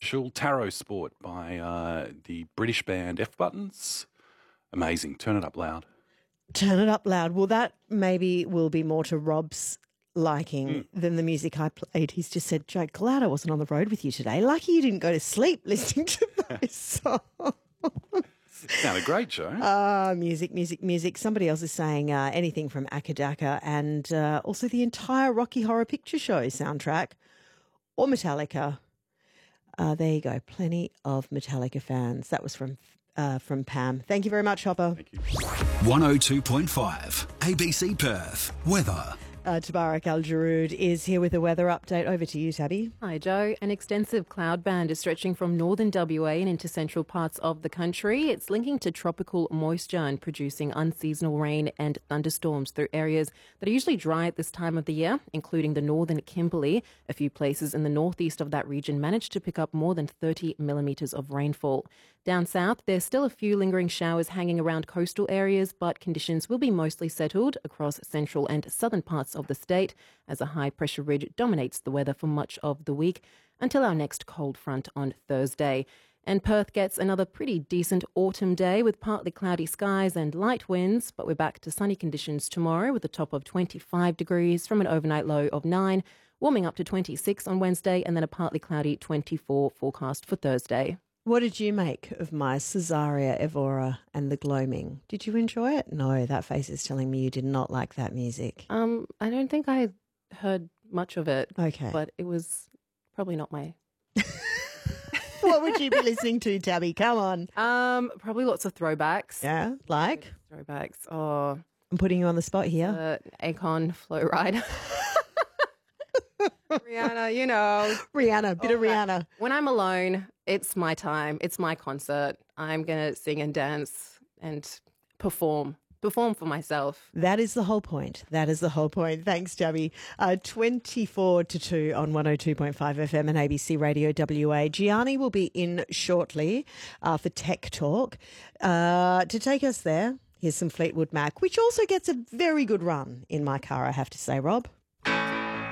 Essential, Tarot Sport by the British band F Buttons. Amazing. Turn it up loud. Turn it up loud. Well, that maybe will be more to Rob's liking than the music I played. He's just said, Joe, glad I wasn't on the road with you today. Lucky you didn't go to sleep listening to those songs. Sounded great, Joe. Music. Somebody else is saying anything from Akadaka and also the entire Rocky Horror Picture Show soundtrack or Metallica. There you go. Plenty of Metallica fans. That was from Pam. Thank you very much, Hopper. Thank you. 102.5 ABC Perth. Weather. Tabarak Al-Jarood is here with a weather update. Over to you, Tabby. Hi, Joe. An extensive cloud band is stretching from northern WA and into central parts of the country. It's linking to tropical moisture and producing unseasonal rain and thunderstorms through areas that are usually dry at this time of the year, including the northern Kimberley. A few places in the northeast of that region managed to pick up more than 30 millimetres of rainfall. Down south, there's still a few lingering showers hanging around coastal areas, but conditions will be mostly settled across central and southern parts of the state as a high-pressure ridge dominates the weather for much of the week until our next cold front on Thursday. And Perth gets another pretty decent autumn day with partly cloudy skies and light winds, but we're back to sunny conditions tomorrow with a top of 25 degrees from an overnight low of 9, warming up to 26 on Wednesday and then a partly cloudy 24 forecast for Thursday. What did you make of my Cesaria Evora and the Gloaming? Did you enjoy it? No, that face is telling me you did not like that music. I don't think I heard much of it. Okay. But it was probably not my... What would you be listening to, Tabby? Come on. Probably lots of throwbacks. Yeah, like? Throwbacks. Oh, I'm putting you on the spot here. Akon, Flow Ride. Rihanna, you know. Rihanna, bit of Rihanna. When I'm alone, it's my time. It's my concert. I'm going to sing and dance and perform for myself. That is the whole point. Thanks, Tabby. 24 to 2 on 102.5 FM and ABC Radio WA. Gianni will be in shortly for Tech Talk. To take us there, here's some Fleetwood Mac, which also gets a very good run in my car, I have to say, Rob.